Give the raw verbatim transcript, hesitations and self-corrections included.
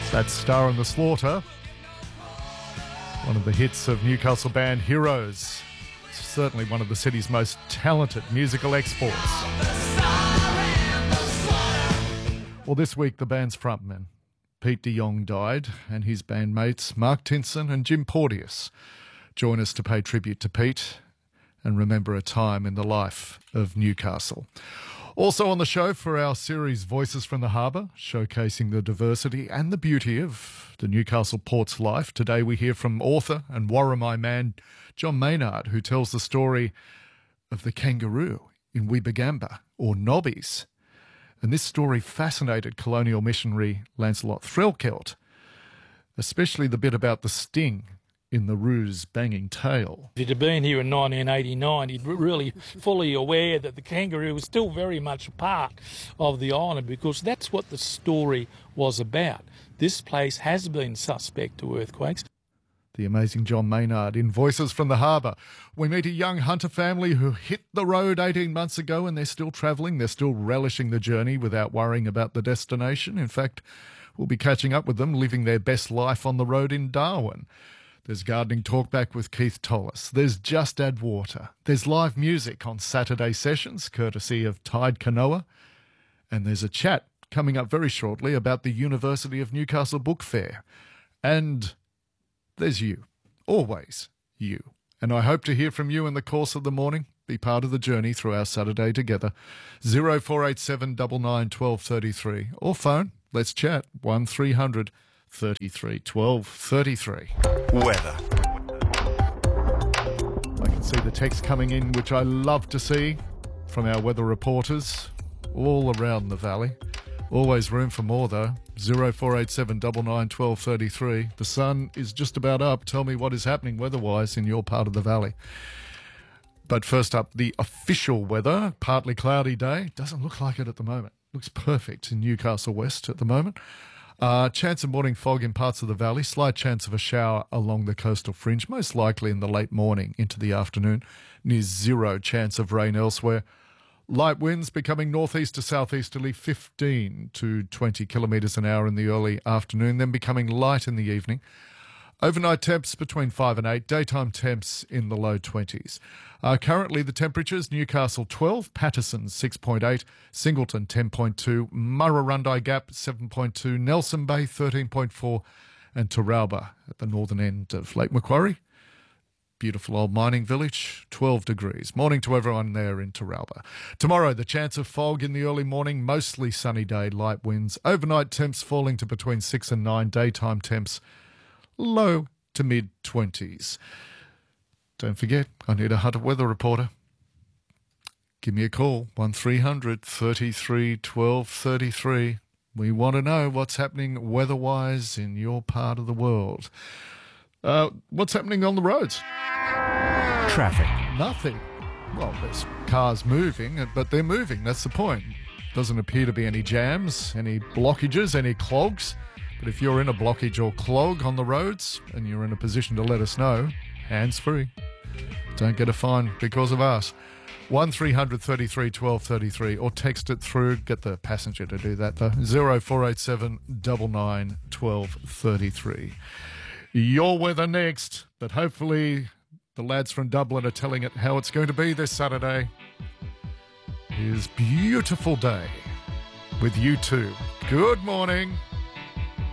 That's Star and the Slaughter, one of the hits of Newcastle band Heroes. Certainly one of the city's most talented musical exports. Well, this week the band's frontman, Pete de Jong, died, and his bandmates Mark Tinson and Jim Porteous join us to pay tribute to Pete and remember a time in the life of Newcastle. Also on the show for our series Voices from the Harbour, showcasing the diversity and the beauty of the Newcastle port's life. Today we hear from author and Warramai man John Maynard, who tells the story of the kangaroo in Weebagamba, or Nobbies. And this story fascinated colonial missionary Lancelot Threlkeld, especially the bit about the sting in the roo's banging tail. If he'd have been here in nineteen eighty-nine, he'd be really fully aware that the kangaroo was still very much a part of the island, because that's what the story was about. This place has been suspect to earthquakes. The amazing John Maynard in Voices from the Harbour. We meet a young hunter family who hit the road eighteen months ago, and they're still travelling. They're still relishing the journey without worrying about the destination. In fact, we'll be catching up with them, living their best life on the road in Darwin. There's gardening talkback with Keith Tollis. There's Just Add Water. There's live music on Saturday sessions, courtesy of Tide Canoa. And there's a chat coming up very shortly about the University of Newcastle Book Fair. And there's you. Always you. And I hope to hear from you in the course of the morning. Be part of the journey through our Saturday together. zero four eight seven nine nine one two three three. Or phone. Let's chat. one three hundred thirty-three twelve thirty-three. Weather. I can see the text coming in, which I love to see, from our weather reporters all around the valley. Always room for more, though. zero four eight seven nine nine one two three three. The sun is just about up. Tell me what is happening weather-wise in your part of the valley. But first up, the official weather. Partly cloudy day. Doesn't look like it at the moment. Looks perfect in Newcastle West at the moment. Uh, chance of morning fog in parts of the valley. Slight chance of a shower along the coastal fringe, most likely in the late morning into the afternoon. Near zero chance of rain elsewhere. Light winds becoming northeast to southeasterly, fifteen to twenty kilometres an hour in the early afternoon, then becoming light in the evening. Overnight temps between five and eight, daytime temps in the low twenties. Uh, currently the temperatures, Newcastle twelve, Patterson six point eight, Singleton ten point two, Murrurundi Gap seven point two, Nelson Bay thirteen point four, and Taralba at the northern end of Lake Macquarie. Beautiful old mining village, twelve degrees. Morning to everyone there in Taralba. Tomorrow, the chance of fog in the early morning, mostly sunny day, light winds. Overnight temps falling to between six and nine, daytime temps low to mid-twenties. Don't forget, I need a hunter weather reporter. Give me a call, one three hundred thirty-three twelve thirty-three. We want to know what's happening weather-wise in your part of the world. Uh, what's happening on the roads? Traffic. Nothing. Well, there's cars moving, but they're moving. That's the point. Doesn't appear to be any jams, any blockages, any clogs. But if you're in a blockage or clog on the roads and you're in a position to let us know, hands free. Don't get a fine because of us. one three hundred thirty-three twelve thirty-three, or text it through. Get the passenger to do that though. zero four eight seven nine nine one two three three. Your weather next, but hopefully the lads from Dublin are telling it how it's going to be this Saturday. It is beautiful day with you two. Good morning.